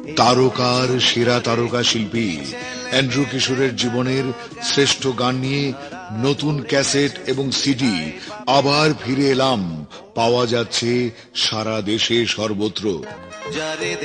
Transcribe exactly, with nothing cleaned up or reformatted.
তারকার সেরা তারকা শিল্পী অ্যান্ড্রু কিশোরের জীবনের শ্রেষ্ঠ গান নিয়ে নতুন ক্যাসেট এবং সিডি আবার ফিরে এলাম। পাওয়া যাচ্ছে সারা দেশে সর্বত্র।